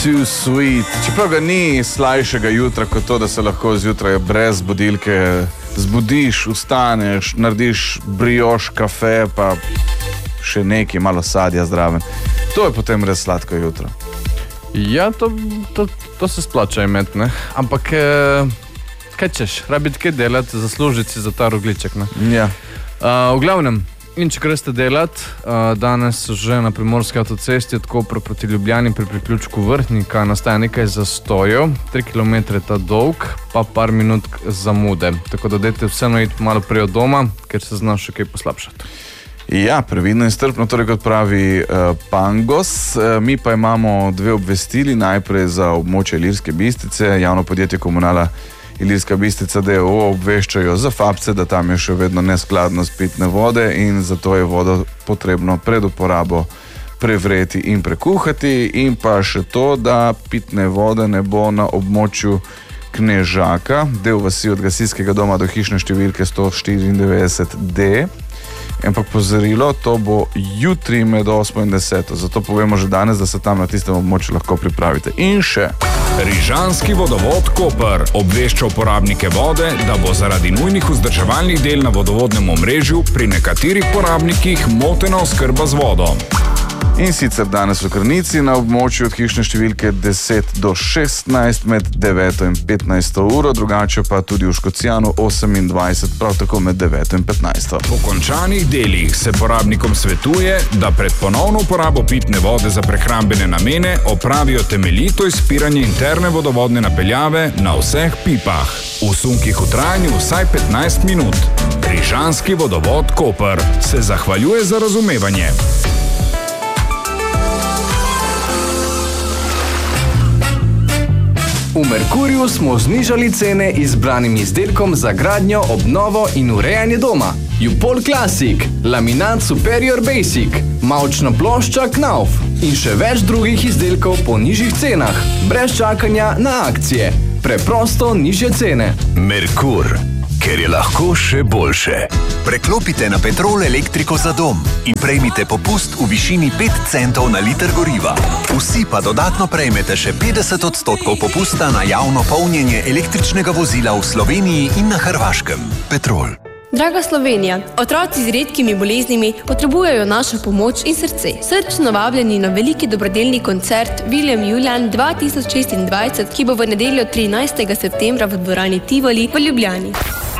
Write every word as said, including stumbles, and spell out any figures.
Too sweet. Čeprav ga ni slajšega jutra kot to, da se lahko zjutraj brez budilke zbudiš, vstaneš, narediš brioš, kafe, pa še nekaj, malo sadja zdraven. To je potem res sladko jutro. Ja, to, to, to se splača imeti, ne? Ampak, eh, kaj češ, rabiti kaj delati, zaslužiti si za ta rogliček, ne? Ja. Uh, v glavnem, in če greste delati, uh, danes že na Primorski avtocesti od Kopra proti Ljubljani pri priključku Vrhnika nastaja nekaj zastojev, tri kilometre ta dolg, pa par minut zamude. Tako da dajte vseeno iti malo prej od doma, ker se zna še kaj poslabšati. Ja, previdno in strpno, torej kot pravi uh, Pangos. Uh, mi pa imamo dve obvestili, najprej za območje Ilirske Bistrice. Javno podjetje Komunala Ilirska Bistrica d. o. o. obveščajo za Fabce, da tam je še vedno neskladnost pitne vode in zato je vodo potrebno pred uporabo prevreti in prekuhati. In pa še to, da pitne vode ne bo na območju Knežaka, del vasi od gasilskega doma do hišne številke sto štiriindevetdeset D. Ampak pozorilo, to bo jutri med osmo in deseto, zato povemo že danes, da se tam na tistem območju lahko pripravite. In še Rižanski vodovod Koper obvešča uporabnike vode, da bo zaradi nujnih vzdrževalnih del na vodovodnem omrežju pri nekaterih porabnikih motena oskrba z vodo. In sicer danes v Krnici na območju od hišne številke deset do šestnajst med deveto in petnajsto uro, drugače pa tudi v Škocijanu osemindvajset, prav tako med deveto in petnajsto. Po končanih delih se porabnikom svetuje, da pred ponovno uporabo pitne vode za prehrambene namene opravijo temeljito izpiranje interne vodovodne napeljave na vseh pipah. V sunkih v trajanju vsaj petnajst minut. Rižanski vodovod Koper se zahvaljuje za razumevanje. V Merkurju smo znižali cene izbranim izdelkom za gradnjo, obnovo in urejanje doma. Jupol Classic, laminat Superior Basic, mavčna plošča Knauf in še več drugih izdelkov po nižjih cenah, brez čakanja na akcije. Preprosto nižje cene. Merkur, ker je lahko še boljše. Preklopite na Petrol elektriko za dom in prejmite popust v višini pet centov na liter goriva. Vsi pa dodatno prejmete še petdeset odstotkov popusta na javno polnjenje električnega vozila v Sloveniji in na Hrvaškem. Petrol. Draga Slovenija, otroci z redkimi boleznimi potrebujejo našo pomoč in srce. Srčno vabljeni na veliki dobrodelni koncert William Julian dva tisoč šestindvajset, ki bo v nedeljo trinajstega septembra v dvorani Tivoli v Ljubljani.